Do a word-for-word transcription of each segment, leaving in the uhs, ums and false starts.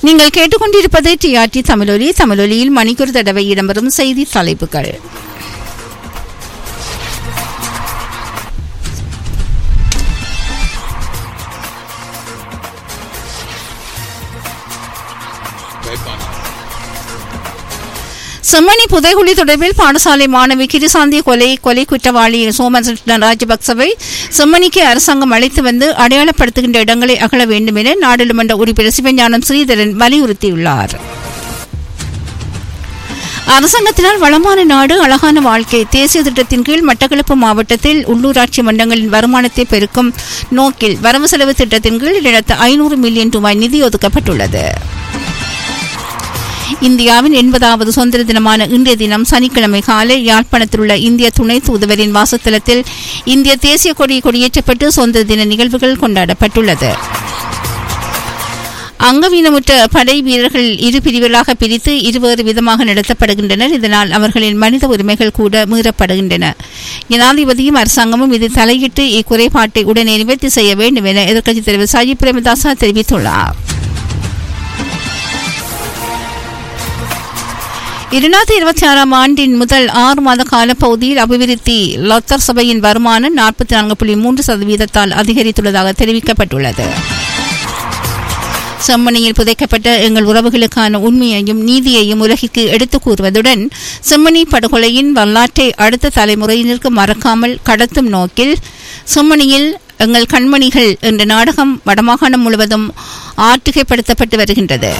நீங்கள் கேட்டுக்கொண்டிருப்பது டிஆர்டி தமிழொலி. தமிழொலியில் மணிக்கூர் தடவை இடம்பெறும் செய்தி தலைப்புகள். செம்மணி புதைகுழி தொடர்பில் பாடசாலை மாணவி கிருசாந்தி கொலை கொலை குற்றவாளி சோமசுந்தர ராஜபக்சவை செம்மணிக்கு அரசாங்கம் அழைத்து வந்து அடையாளப்படுத்துகின்ற இடங்களை அகழ வேண்டும் என நாடாளுமன்ற உறுப்பினர் சிவஞானம் ஸ்ரீதரன் வலியுறுத்தியுள்ளார். அரசாங்கத்தினால் வளமான நாடு அழகான வாழ்க்கை தேசிய திட்டத்தின் கீழ் மட்டக்களப்பு மாவட்டத்தில் உள்ளூராட்சி மன்றங்களின் வருமானத்தை பெருக்கும் நோக்கில் வரவு செலவு திட்டத்தின் கீழ் இரண்டாயிரத்து ஐநூறு மில்லியன் ரூபாய் நிதி ஒதுக்கப்பட்டுள்ளது. இந்தியாவின் எண்பதாவது சுதந்திர தினமான இன்றைய தினம் சனிக்கிழமை காலை யாழ்ப்பாணத்தில் உள்ள இந்திய துணை தூதுவரின் வாசஸ்தலத்தில் இந்திய தேசிய கொடி கொடியேற்றப்பட்டு சுதந்திர தின நிகழ்வுகள் கொண்டாடப்பட்டுள்ளது. அங்கவீனமுற்ற படை வீரர்கள் இரு பிரிவுகளாக பிரித்து இருவேறு விதமாக நடத்தப்படுகின்றனர். இதனால் அவர்களின் மனித உரிமைகள் கூட மீறப்படுகின்றன. ஜனாதிபதியும் அரசாங்கமும் இது தலையிட்டு இக்குறைபாட்டை உடனே நிவர்த்தி செய்ய வேண்டும் என எதிர்க்கட்சித் தலைவர் சஜித் பிரேமதாச தெரிவித்துள்ளார். இரண்டாயிரத்தி இருபத்தி ஆறாம் ஆண்டின் முதல் ஆறு மாத கால பகுதியில் அபிவிருத்தி லத்தர் சபையின் வருமானம் நாற்பத்தி நான்கு புள்ளி மூன்று சதவீதத்தால் அதிகரித்துள்ளதாக தெரிவிக்கப்பட்டுள்ளது. செம்மணியில் புதைக்கப்பட்ட எங்கள் உறவுகளுக்கான உண்மையையும் நீதியையும் உலகிற்கு எடுத்துக் கூறுவதுடன் செம்மணி படுகொலையின் வரலாற்றை அடுத்த தலைமுறையினருக்கு மறக்காமல் கடத்தும் நோக்கில் செம்மணியில் எங்கள் கண்மணிகள் என்ற நாடகம் வடமாகாணம் முழுவதும் ஆற்றுகைப்படுத்தப்பட்டு வருகின்றது.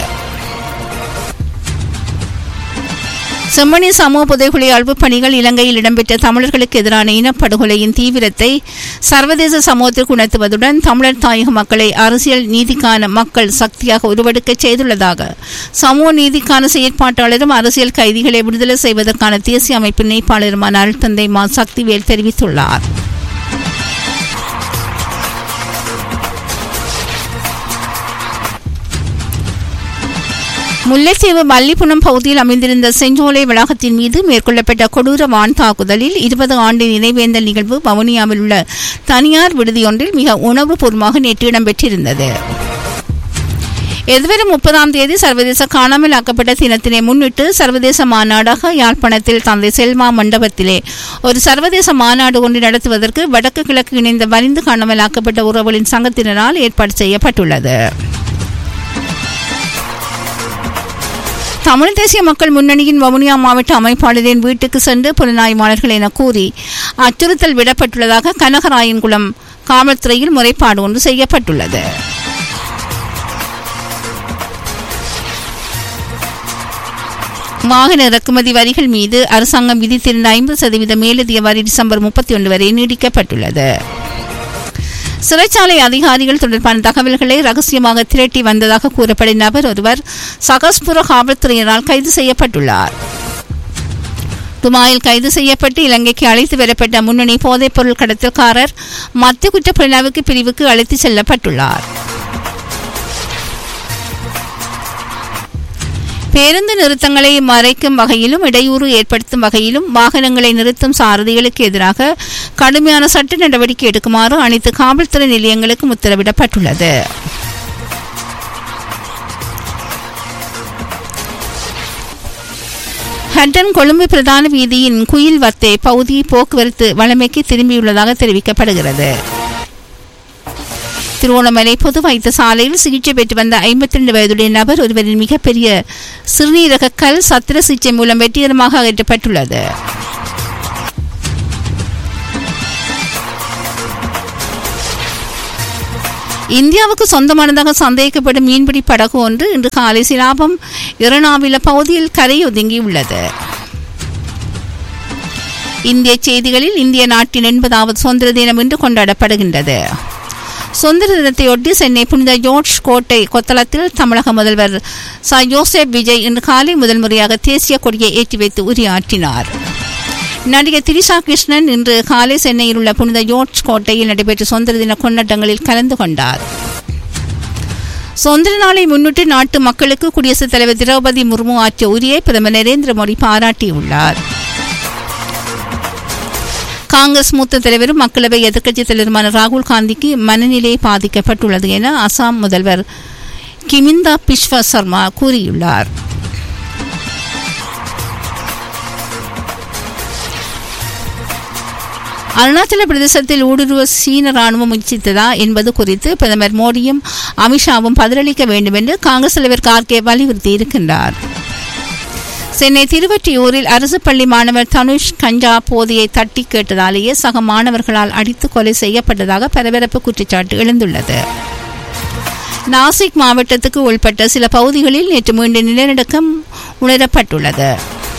செம்மணி சமூக புதைகுழி அழிவு பணிகள் இலங்கையில் இடம்பெற்ற தமிழர்களுக்கு எதிரான இனப்படுகொலையின் தீவிரத்தை சர்வதேச சமூகத்திற்கு உணர்த்துவதுடன் தமிழர் தாயக மக்களை அரசியல் நீதிக்கான மக்கள் சக்தியாக உருவெடுக்க செய்துள்ளதாக சமூக நீதிக்கான செயற்பாட்டாளரும் அரசியல் கைதிகளை விடுதலை செய்வதற்கான தேசிய அமைப்பின் இணைப்பாளருமான அருட்தந்தை மா சக்திவேல் தெரிவித்துள்ளார். முல்லைத்தீவு மல்லிப்புணம் பகுதியில் அமைந்திருந்த செஞ்சோலை வளாகத்தின் மீது மேற்கொள்ளப்பட்ட கொடூர வான் தாக்குதலில் இருபது ஆண்டு நினைவேந்தல் நிகழ்வு வவுனியாவில் உள்ள தனியார் விடுதியொன்றில் மிக உணர்வுபூர்வமாக நேற்று இடம்பெற்றிருந்தது. எதிர்வரும் முப்பதாம் தேதி சர்வதேச காணாமல் ஆக்கப்பட்ட தினத்தினை முன்னிட்டு சர்வதேச மாநாடாக யாழ்ப்பாணத்தில் தந்தை செல்மா மண்டபத்திலே ஒரு சர்வதேச மாநாடு ஒன்று நடத்துவதற்கு வடக்கு கிழக்கு இணைந்த வலிந்து காணாமல் ஆக்கப்பட்ட உறவுகளின் சங்கத்தினரால் ஏற்பாடு செய்யப்பட்டுள்ளது. தமிழ் தேசிய மக்கள் முன்னணியின் வவுனியா மாவட்ட அமைப்பாளரின் வீட்டுக்கு சென்று புலனாய்வாளர்கள் என கூறி அச்சுறுத்தல் விடப்பட்டுள்ளதாக கனகராயன்குளம் காவல்துறையில் முறைப்பாடு ஒன்று செய்யப்பட்டுள்ளது. வாகன இறக்குமதி வரிகள் மீது அரசாங்கம் விதித்திருந்த ஐம்பது சதவீத மேலதிக வரி டிசம்பர் முப்பத்தி ஒன்று வரை நீடிக்கப்பட்டுள்ளது. சிறைச்சாலை அதிகாரிகள் தொடர்பான தகவல்களை ரகசியமாக திரட்டி வந்ததாக கூறப்படும் நபர் ஒருவர் சகஸ்புர காவல்துறையினரால் கைது செய்யப்பட்டுள்ளார். துபாயில் கைது செய்யப்பட்டு இலங்கைக்கு அழைத்து வரப்பட்ட முன்னணி போதைப்பொருள் கடத்தல்காரர் மத்திய குற்ற புலனாய்வு பிரிவுக்கு அழைத்து செல்லப்பட்டுள்ளார். பேருந்து நிறுத்தங்களை மறைக்கும் வகையிலும் இடையூறு ஏற்படுத்தும் வகையிலும் வாகனங்களை நிறுத்தும் சாரதிகளுக்கு எதிராக கடுமையான சட்ட நடவடிக்கை எடுக்குமாறு அனைத்து காவல்துறை நிலையங்களுக்கும் உத்தரவிடப்பட்டுள்ளது. ஹட்டன் கொழும்பு பிரதான வீதியின் குயில் வத்தே பகுதி போக்குவரத்து வழமைக்கு திரும்பியுள்ளதாக தெரிவிக்கப்படுகிறது. திருவோணமலை பொது வைத்தியசாலையில் சிகிச்சை பெற்று வந்த ஐம்பத்தி ரெண்டு வயதுடைய நபர் ஒருவரின் மிகப்பெரிய சிறுநீரக கல் சத்திர சிகிச்சை மூலம் வெற்றிகரமாக அகற்றப்பட்டுள்ளது. இந்தியாவுக்கு சொந்தமானதாக சந்தேகிக்கப்படும் மீன்பிடி படகு ஒன்று இன்று காலை சிலாபம் இரணாவில பகுதியில் கரையொதுங்கியுள்ளது. இந்திய செய்திகளில் இந்திய நாட்டின் எண்பதாவது சுதந்திர தினம் இன்று கொண்டாடப்படுகின்றது. சுதந்திர தினத்தையொட்டி சென்னை புனித ஜோர்ஜ் கோட்டை கொத்தளத்தில் தமிழக முதல்வர் ச ஜோசப் விஜய் இன்று காலை முதல் முறையாக தேசிய கொடியை ஏற்றி வைத்து உரையாற்றினார். நடிகர் திரிஷா கிருஷ்ணன் இன்று காலை சென்னையில் உள்ள புனித ஜோர்ஜ் கோட்டையில் நடைபெற்ற சுதந்திர தின கொண்டாட்டங்களில் கலந்து கொண்டார். சுதந்திர நாளை முன்னிட்டு நாட்டு மக்களுக்கு குடியரசுத் தலைவர் திரௌபதி முர்மு ஆற்றிய உரையை பிரதமர் நரேந்திர மோடி பாராட்டியுள்ளார். காங்கிரஸ் மூத்த தலைவரும் மக்களவை எதிர்க்கட்சித் தலைவருமான ராகுல் காந்திக்கு மனநிலை பாதிக்கப்பட்டுள்ளது என அசாம் முதல்வர் கிமிந்தா பிஸ்வா சர்மா கூறியுள்ளார். அருணாச்சல பிரதேசத்தில் ஊடுருவ சீன ராணுவம் முயற்சித்ததா என்பது குறித்து பிரதமர் மோடியும் அமித்ஷாவும் பதிலளிக்க வேண்டும் என்று காங்கிரஸ் தலைவர் கார்கே வலியுறுத்தி இருக்கின்றார். சென்னை திருவொற்றியூரில் அரசு பள்ளி மாணவர் தனுஷ் கஞ்சா போதையை தட்டி கேட்டதாலேயே சக மாணவர்களால் அடித்து கொலை செய்யப்பட்டதாக பரபரப்பு குற்றச்சாட்டு எழுந்துள்ளது. நாசிக் மாவட்டத்துக்கு உள்பட்ட சில பகுதிகளில் நேற்று மீண்டும் நிலநடுக்கம் உணரப்பட்டுள்ளது.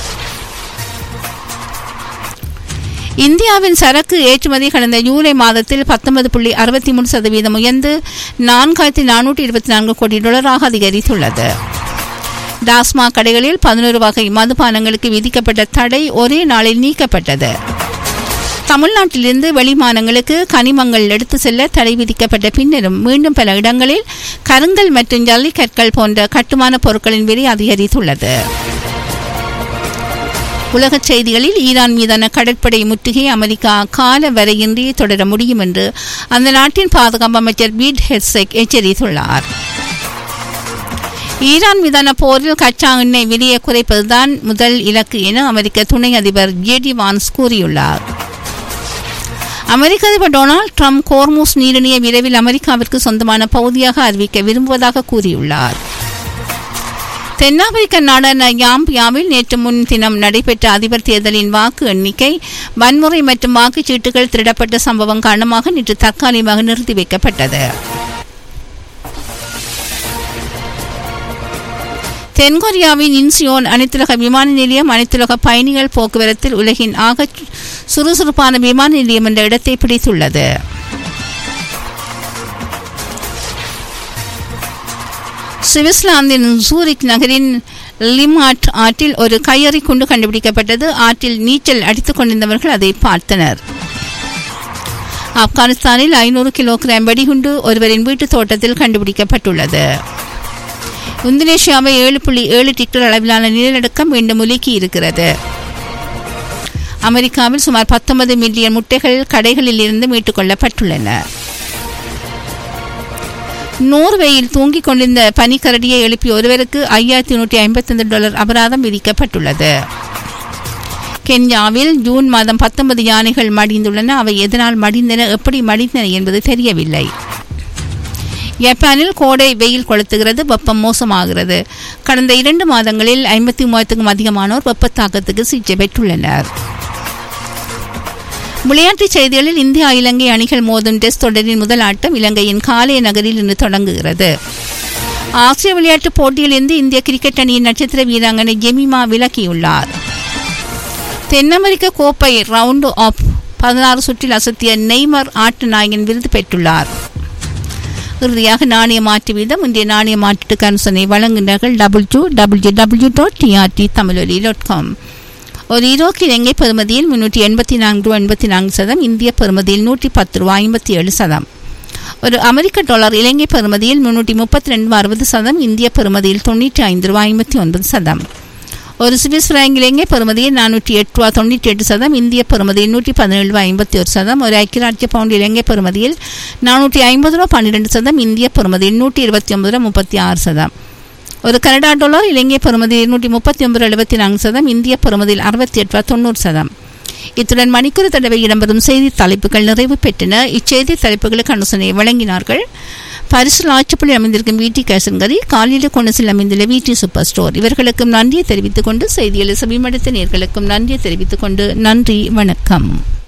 இந்தியாவின் சரக்கு ஏற்றுமதி கடந்த ஜூலை மாதத்தில் பத்தொன்பது புள்ளி அறுபத்தி மூன்று சதவீதம் உயர்ந்து நான்காயிரத்தி நானூற்றி இருபத்தி நான்கு கோடி டாலராக அதிகரித்துள்ளது. டாஸ்மாக் கடைகளில் பதினோரு வகை மதுபானங்களுக்கு விதிக்கப்பட்ட தடை ஒரே நாளில் நீக்கப்பட்டது. தமிழ்நாட்டிலிருந்து வெளிமாநிலங்களுக்கு கனிமங்கள் எடுத்து செல்ல தடை விதிக்கப்பட்ட பின்னரும் மீண்டும் பல இடங்களில் கருங்கல் மற்றும் ஜல்லிக்கற்கள் போன்ற கட்டுமான பொருட்களின் விலை அதிகரித்துள்ளது. உலகச் செய்திகளில் ஈரான் மீதான கடற்படை முற்றுகை அமெரிக்கா கால வரையின்றி தொடர முடியும் என்று அந்த நாட்டின் பாதுகாப்பு அமைச்சர் பீட் ஹெட்செக் எச்சரித்துள்ளார். ஈரான் மீதான போரில் கச்சா எண்ணெய் விலையை குறைப்பதுதான் முதல் இலக்கு என அமெரிக்க துணை அதிபர் ஜேடி வான்ஸ் கூறியுள்ளார். அமெரிக்க அதிபர் டொனால்டு ட்ரம்ப் கோர்மூஸ் நீரிணையை விரைவில் அமெரிக்காவிற்கு சொந்தமான பகுதியாக அறிவிக்க விரும்புவதாக கூறியுள்ளார். தென்னாப்பிரிக்க நாடான யாம்பியாவில் நேற்று முன்தினம் நடைபெற்ற அதிபர் தேர்தலின் வாக்கு எண்ணிக்கை வன்முறை மற்றும் வாக்குச்சீட்டுகள் திருடப்பட்ட சம்பவம் காரணமாக நேற்று தற்காலிகமாக நிறுத்தி வைக்கப்பட்டது. தென்கொரியாவின் இன்சியோன் அனைத்துலக விமான நிலையம் அனைத்துலக பயணிகள் போக்குவரத்தில் உலகின் ஆக சுறுசுறுப்பான விமான நிலையம் என்ற இடத்தை பிடித்துள்ளது. சுவிட்சர்லாந்தின் சூரிக் நகரின் லிமாட் ஆற்றில் ஒரு கையெறி குண்டு கண்டுபிடிக்கப்பட்டது. ஆற்றில் நீச்சல் அடித்துக் கொண்டிருந்தவர்கள் அதை பார்த்தனர். ஆப்கானிஸ்தானில் ஐநூறு கிலோகிராம் வெடிகுண்டு ஒருவரின் வீட்டு தோட்டத்தில் கண்டுபிடிக்கப்பட்டுள்ளது. இந்தோனேஷியாவை ஏழு புள்ளி ஏழு டிக்டர் அளவிலான நிலநடுக்கம் மீண்டும் உலுக்கி இருக்கிறது. அமெரிக்காவில் சுமார் பத்தொன்பது மில்லியன் முட்டைகள் கடைகளில் இருந்து மீட்டுக் கொள்ளப்பட்டுள்ளன. நோர்வேயில் தூங்கிக் கொண்டிருந்த பனிக்கரடியை எழுப்பிய ஒருவருக்கு ஐயாயிரத்தி நூற்றி ஐம்பத்தி ஐந்து டாலர் அபராதம் விதிக்கப்பட்டுள்ளது. கென்யாவில் ஜூன் மாதம் பத்தொன்பது யானைகள் மடிந்துள்ளன. அவை எதனால் மடிந்தன, எப்படி மடிந்தன என்பது தெரியவில்லை. ஜப்பானில் கோடை வெயில் கொளுத்துகிறது, வெப்பம் மோசமாகிறது. கடந்த இரண்டு மாதங்களில் ஐம்பத்தி மூவாயிரத்துக்கும் அதிகமானோர் வெப்ப தாக்கத்துக்கு சிகிச்சை பெற்றுள்ளனர். விளையாட்டுச் செய்திகளில் இந்தியா இலங்கை அணிகள் மோதும் டெஸ்ட் தொடரின் முதல் ஆட்டம் இலங்கையின் காலே நகரில் இன்று தொடங்குகிறது. ஆசிய விளையாட்டுப் போட்டியிலிருந்து இந்திய கிரிக்கெட் அணியின் நட்சத்திர வீராங்கனை ஜெமிமா விலகியுள்ளார். தென் அமெரிக்க கோப்பை ரவுண்ட் ஆஃப் பதினாறு சுற்றில் அசத்திய நெய்மர் ஆட்ட நாயகன் விருது பெற்றுள்ளார். இறுதியாக நாணய மாற்று வீதம். இந்திய நாணய மாற்றுக்கு அனுசரணை வழங்குகிறார்கள் W W W dot TRT தமிழொலி டாட் காம். ஒரு ஈரோக்கு இலங்கை பெறுமதியில் முன்னூற்றி எண்பத்தி நான்கு ரூபா எண்பத்தி நான்கு சதம், இந்திய பெறுமதியில் நூற்றி பத்து ரூபா ஐம்பத்தி ஏழு சதம். ஒரு அமெரிக்க டாலர் இலங்கை பெறுமதியில் முன்னூற்றி முப்பத்தி ரெண்டு ரூபா அறுபது சதம், இந்திய பெறுமதியில் தொண்ணூற்றி ஐந்து ரூபா ஐம்பத்தி ஒன்பது சதம். ஒரு சுவிஸ் பிராங்க் இலங்கை பெறுமதியில் நானூற்றி எட்டு ரூபா தொண்ணூற்றி எட்டு சதம், இந்திய பெறுமதியில் நூற்றி பதினேழு ரூபா ஐம்பத்தி ஒரு சதம். ஒரு ஐக்கிய ராஜ்ய பவுண்ட் இலங்கை பெறுமதியில் நானூற்றி ஐம்பது ரூபா பன்னிரெண்டு சதம், இந்திய பெறுமதியில் நூற்றி இருபத்தி ஒன்பது ரூபா முப்பத்தி ஆறு சதம். ஒரு கனடா டாலர் இலங்கை பெறுமதியில் நூற்றி முப்பத்தி ஒன்பது எழுபத்தி நான்கு சதம், இந்திய பெறுமதியில் அறுபத்தி எட்டு ரூபா தொண்ணூறு சதம். இத்துடன் மணிக்கூறு தடவை இடம்பெறும் செய்தி தலைப்புகள் நிறைவு பெற்றன. இச்செய்தி தலைப்புகளுக்கு அனுசரணை வழங்கினார்கள் பரிசுல ஆட்சிப்பள்ளி அமைந்திருக்கும் வீட்டி கேசன்கரி, காலையில் கொண்டசில் அமைந்துள்ள வீட்டி சூப்பர் ஸ்டோர். இவர்களுக்கும் நன்றியை தெரிவித்துக் கொண்டு செய்திகளை செவிமடுத்த நேயர்களுக்கும் நன்றியை தெரிவித்துக் கொண்டு நன்றி, வணக்கம்.